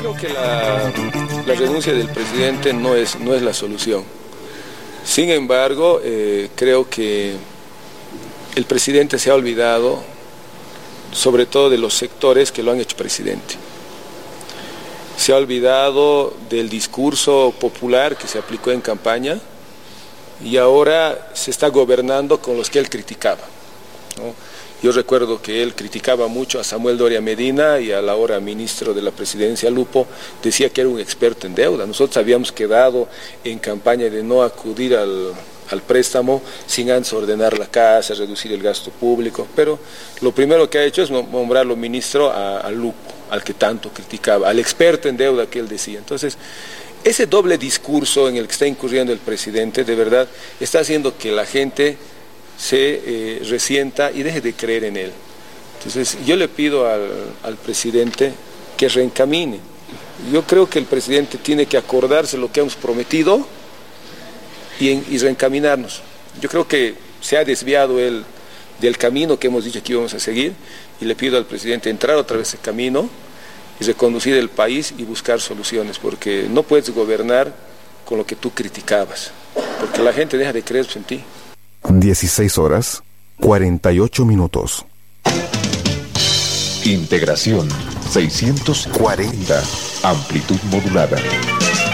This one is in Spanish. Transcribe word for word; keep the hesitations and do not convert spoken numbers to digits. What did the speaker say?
creo que la, la renuncia del presidente no es, no es la solución. Sin embargo, eh, creo que el presidente se ha olvidado, sobre todo de los sectores que lo han hecho presidente. Se ha olvidado del discurso popular que se aplicó en campaña y ahora se está gobernando con los que él criticaba, ¿no? Yo recuerdo que él criticaba mucho a Samuel Doria Medina y al ahora ministro de la Presidencia, Lupo, decía que era un experto en deuda. Nosotros habíamos quedado en campaña de no acudir al, al préstamo sin antes ordenar la casa, reducir el gasto público, pero lo primero que ha hecho es nombrarlo ministro a, a Lupo, al que tanto criticaba, al experto en deuda que él decía. Entonces, ese doble discurso en el que está incurriendo el presidente, de verdad, está haciendo que la gente se eh, resienta y deje de creer en él. Entonces, yo le pido al, al presidente que reencamine. Yo creo que el presidente tiene que acordarse lo que hemos prometido y, en, y reencaminarnos. Yo creo que se ha desviado él del camino que hemos dicho que íbamos a seguir, y le pido al presidente entrar otra vez ese camino y reconducir el país y buscar soluciones, porque no puedes gobernar con lo que tú criticabas, porque la gente deja de creer en ti. dieciséis horas, cuarenta y ocho minutos. Integración seiscientos cuarenta, amplitud modulada.